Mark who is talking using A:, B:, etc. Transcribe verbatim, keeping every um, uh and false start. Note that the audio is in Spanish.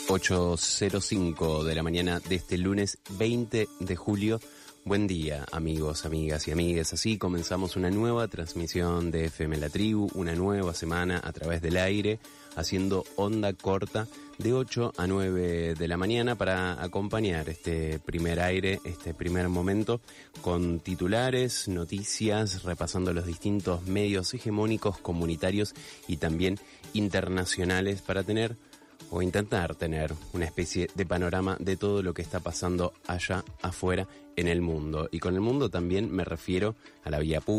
A: ocho cero cinco de la mañana de este lunes veinte de julio. Buen día, amigos, amigas y amigues. Así comenzamos una nueva transmisión de F M La Tribu, una nueva semana a través del aire, haciendo onda corta de ocho a nueve de la mañana para acompañar este primer aire, este primer momento, con titulares, noticias, repasando los distintos medios hegemónicos, comunitarios y también internacionales para tener o intentar tener una especie de panorama de todo lo que está pasando allá afuera en el mundo. Y con el mundo también me refiero a la vía pública,